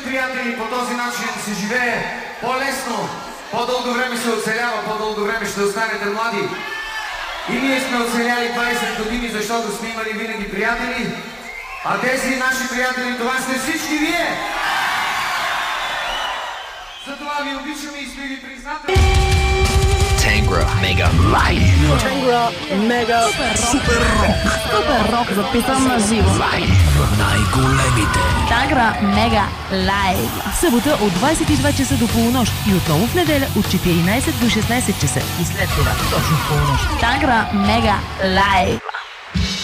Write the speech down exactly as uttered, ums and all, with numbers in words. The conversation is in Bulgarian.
приятели, по този начин се живее по-лесно, по-дълго време се оцелява, по-дълго време ще останете млади. И ние сме оцеляли двайсет години, защото сме имали винаги приятели, а тези наши приятели, това сте всички вие! Затова ви обичаме и сме ви признателни. Tangro Mega Live. Tangro Mega Super Rock. Супер рок, записан на живо. Live. Най-големите. Тангра Мега Лайв. Събота от двайсет и два часа до полунощ и отново в неделя от четиринайсет до шестнайсет часа. И след това точно в полунощ. Тангра Мега Лайв.